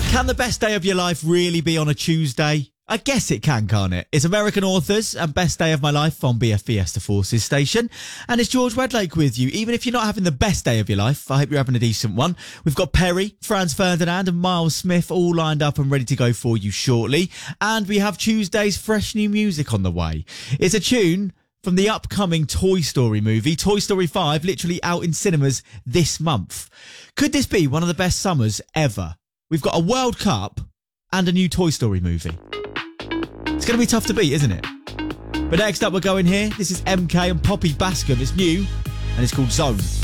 Can the best day of your life really be on a Tuesday? I guess it can, can't it? It's American Authors and Best Day of My Life on BF Fiesta Forces station. And it's George Wedlake with you. Even if you're not having the best day of your life, I hope you're having a decent one. We've got Perry, Franz Ferdinand and Miles Smith all lined up and ready to go for you shortly. And we have Tuesday's fresh new music on the way. It's a tune from the upcoming Toy Story movie, Toy Story 5, literally out in cinemas this month. Could this be one of the best summers ever? We've got a World Cup and a new Toy Story movie. It's going to be tough to beat, isn't it? But next up, we're going here. This is MK and Poppy Bascom. It's new, and it's called Zone.